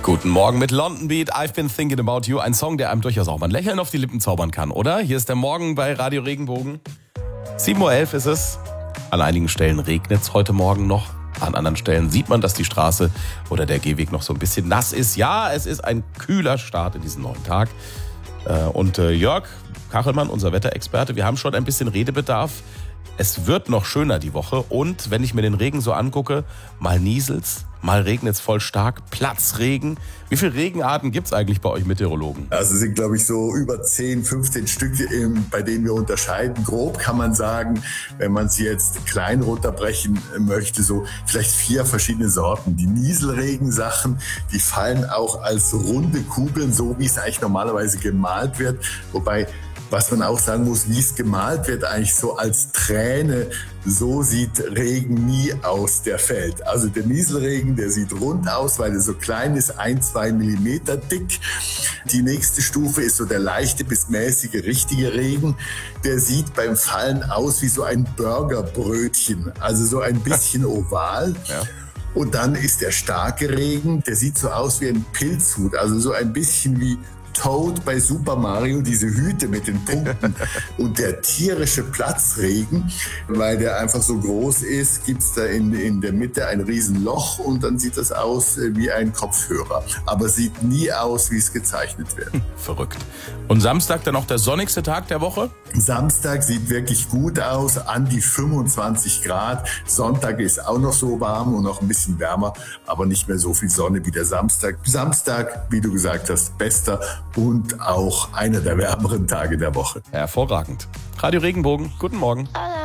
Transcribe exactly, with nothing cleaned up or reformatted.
Guten Morgen mit London Beat, I've been thinking about you. Ein Song, der einem durchaus auch mal ein Lächeln auf die Lippen zaubern kann, oder? Hier ist der Morgen bei Radio Regenbogen. sieben Uhr elf ist es. An einigen Stellen regnet es heute Morgen noch. An anderen Stellen sieht man, dass die Straße oder der Gehweg noch so ein bisschen nass ist. Ja, es ist ein kühler Start in diesen neuen Tag. Und Jörg Kachelmann, unser Wetterexperte, wir haben schon ein bisschen Redebedarf. Es wird noch schöner die Woche und wenn ich mir den Regen so angucke, mal nieselt's, mal regnet's voll stark, Platzregen. Wie viele Regenarten gibt's eigentlich bei euch Meteorologen? Also es sind, glaube ich, so über zehn, fünfzehn Stück, bei denen wir unterscheiden. Grob kann man sagen, wenn man sie jetzt klein runterbrechen möchte, so vielleicht vier verschiedene Sorten. Die Nieselregensachen, die fallen auch als runde Kugeln, so wie es eigentlich normalerweise gemalt wird. Wobei, was man auch sagen muss, wie es gemalt wird, eigentlich so als Träne, so sieht Regen nie aus, der fällt. Also der Nieselregen, der sieht rund aus, weil er so klein ist, ein, zwei Millimeter dick. Die nächste Stufe ist so der leichte bis mäßige, richtige Regen. Der sieht beim Fallen aus wie so ein Burgerbrötchen, also so ein bisschen oval. Ja. Und dann ist der starke Regen, der sieht so aus wie ein Pilzhut, also so ein bisschen wie Toad bei Super Mario, diese Hüte mit den Punkten. Und der tierische Platzregen, weil der einfach so groß ist, gibt's da in, in der Mitte ein Riesenloch und dann sieht das aus wie ein Kopfhörer. Aber sieht nie aus, wie es gezeichnet wird. Verrückt. Und Samstag dann noch der sonnigste Tag der Woche? Samstag sieht wirklich gut aus, an die fünfundzwanzig Grad. Sonntag ist auch noch so warm und noch ein bisschen wärmer, aber nicht mehr so viel Sonne wie der Samstag. Samstag, wie du gesagt hast, bester und auch einer der wärmeren Tage der Woche. Hervorragend. Radio Regenbogen, guten Morgen. Hallo.